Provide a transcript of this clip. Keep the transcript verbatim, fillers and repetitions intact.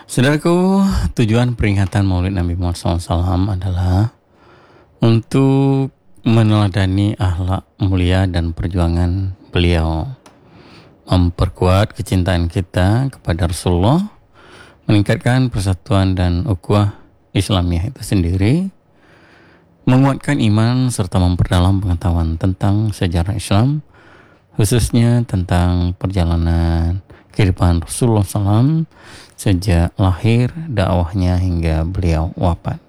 Saudaraku, tujuan peringatan Maulid Nabi Muhammad shallallahu alaihi wasallam adalah untuk meneladani akhlak mulia dan perjuangan beliau, memperkuat kecintaan kita kepada Rasulullah, meningkatkan persatuan dan ukhuwah Islamiyah itu sendiri, menguatkan iman serta memperdalam pengetahuan tentang sejarah Islam, khususnya tentang perjalanan kehidupan Rasulullah shallallahu alaihi wasallam sejak lahir dakwahnya hingga beliau wafat.